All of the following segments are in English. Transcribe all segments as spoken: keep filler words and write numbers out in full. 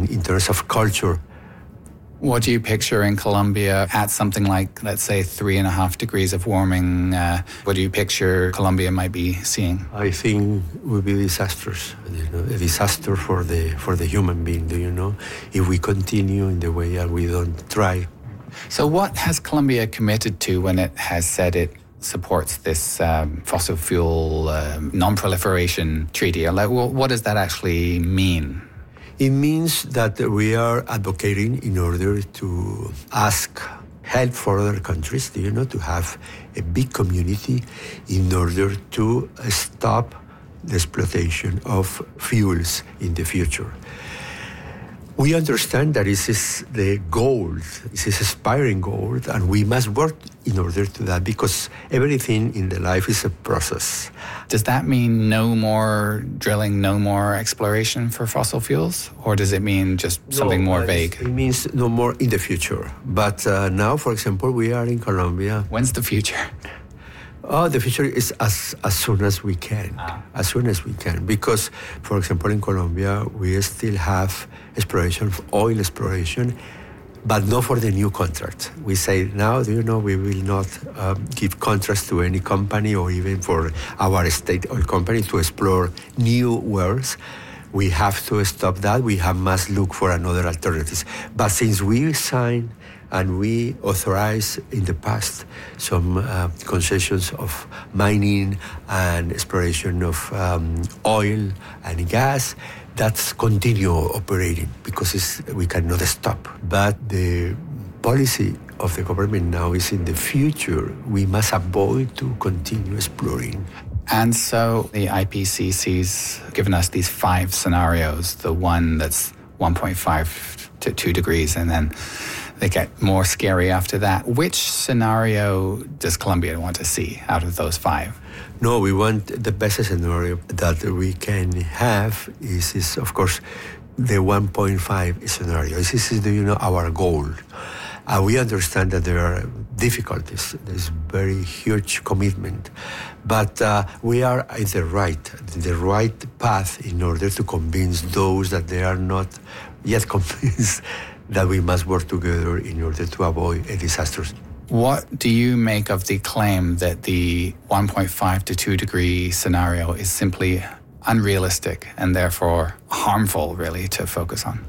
in, in terms of culture. What do you picture in Colombia at something like, let's say, three and a half degrees of warming? Uh, what do you picture Colombia might be seeing? I think it will be disastrous. You know, a disaster for the for the human being. Do you know? If we continue in the way and we don't try. So, what has Colombia committed to when it has said it supports this um, fossil fuel uh, non-proliferation treaty? Like, what does that actually mean? It means that we are advocating in order to ask help for other countries, you know, to have a big community in order to stop the exploitation of fuels in the future. We understand that this is the goal, this is aspiring goal, and we must work in order to that because everything in the life is a process. Does that mean no more drilling, no more exploration for fossil fuels? Or does it mean just something no, more uh, vague? It means no more in the future. But uh, now, for example, we are in Colombia. When's the future? Oh, the future is as, as soon as we can, ah. as soon as we can. Because, for example, in Colombia, we still have exploration, oil exploration, but not for the new contract. We say now, do you know, we will not um, give contracts to any company or even for our state oil company to explore new wells. We have to stop that. We have must look for another alternatives. But since we signed and we authorized in the past some uh, concessions of mining and exploration of um, oil and gas, that's continue operating because it's, we cannot stop. But the policy of the government now is in the future, we must avoid to continue exploring. And so the I P C C's given us these five scenarios, the one that's one point five to two degrees, and then they get more scary after that. Which scenario does Colombia want to see out of those five? No, we want the best scenario that we can have is, is of course, the one point five scenario. This is, you know, our goal. Uh, we understand that there are difficulties. There's very huge commitment. But uh, we are in the right, the right path in order to convince those that they are not yet convinced that we must work together in order to avoid a disaster. What do you make of the claim that the one point five to two degree scenario is simply unrealistic and therefore harmful, really, to focus on?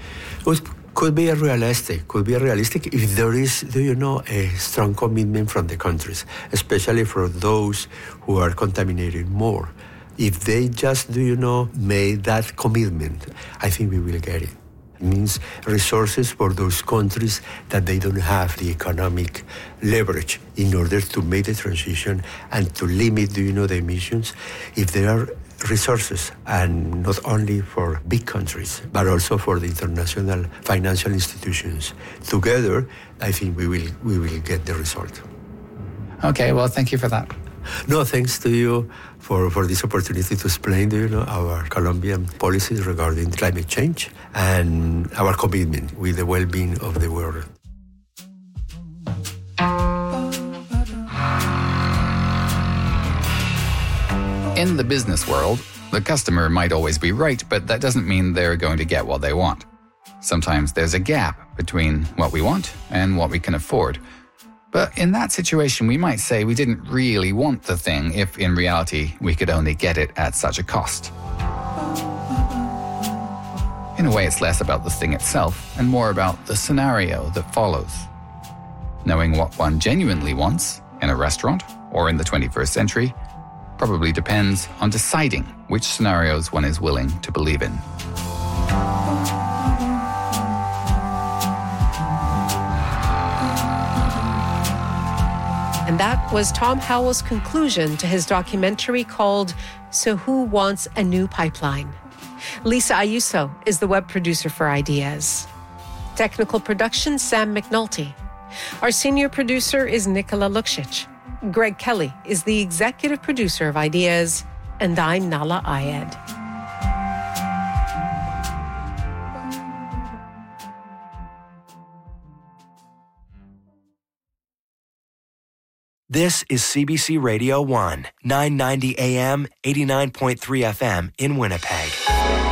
It could be a realistic, could be a realistic if there is, do you know, a strong commitment from the countries, especially for those who are contaminated more. If they just, do you know, made that commitment, I think we will get it. It means resources for those countries that they don't have the economic leverage in order to make the transition and to limit, do you know, the emissions. If there are resources, and not only for big countries, but also for the international financial institutions, together, I think we will we will get the result. Okay, well, thank you for that. No, thanks to you for, for this opportunity to explain, you know, our Colombian policies regarding climate change and our commitment with the well-being of the world. In the business world, the customer might always be right, but that doesn't mean they're going to get what they want. Sometimes there's a gap between what we want and what we can afford. But in that situation, we might say we didn't really want the thing if in reality we could only get it at such a cost. In a way, it's less about the thing itself and more about the scenario that follows. Knowing what one genuinely wants in a restaurant or in the twenty-first century probably depends on deciding which scenarios one is willing to believe in. And that was Tom Howell's conclusion to his documentary called So Who Wants a New Pipeline? Lisa Ayuso is the web producer for Ideas. Technical production, Sam McNulty. Our senior producer is Nicola Luksic. Greg Kelly is the executive producer of Ideas, and I'm Nala Ayed. This is C B C Radio one, nine ninety A M, eighty-nine point three F M in Winnipeg.